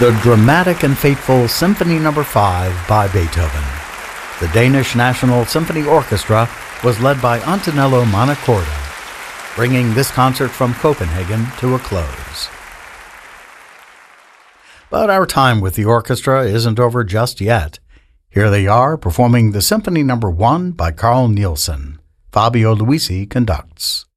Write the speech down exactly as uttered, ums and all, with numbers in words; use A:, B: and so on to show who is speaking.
A: The dramatic and fateful Symphony Number five by Beethoven. The Danish National Symphony Orchestra was led by Antonello Montecorda, bringing this concert from Copenhagen to a close. But our time with the orchestra isn't over just yet. Here they are performing the Symphony Number one by Carl Nielsen. Fabio Luisi conducts.